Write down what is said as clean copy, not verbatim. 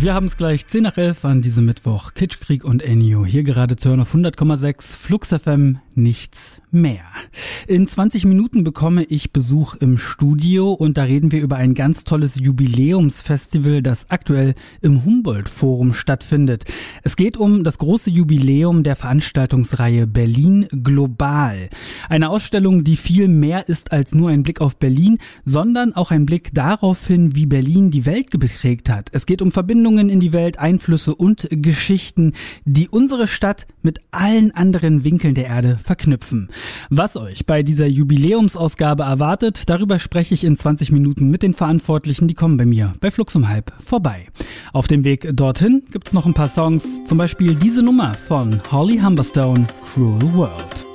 Wir haben es gleich 10 nach 11 an diesem Mittwoch. Kitschkrieg und Ennio. Hier gerade zu hören auf 100,6 Flux FM. Nichts mehr. In 20 Minuten bekomme ich Besuch im Studio und da reden wir über ein ganz tolles Jubiläumsfestival, das aktuell im Humboldt-Forum stattfindet. Es geht um das große Jubiläum der Veranstaltungsreihe Berlin Global. Eine Ausstellung, die viel mehr ist als nur ein Blick auf Berlin, sondern auch ein Blick darauf hin, wie Berlin die Welt geprägt hat. Es geht um Verbindungen in die Welt, Einflüsse und Geschichten, die unsere Stadt mit allen anderen Winkeln der Erde verknüpfen. Was euch bei dieser Jubiläumsausgabe erwartet, darüber spreche ich in 20 Minuten mit den Verantwortlichen, die kommen bei mir bei Flux um halb vorbei. Auf dem Weg dorthin gibt's noch ein paar Songs, zum Beispiel diese Nummer von Holly Humberstone, Cruel World.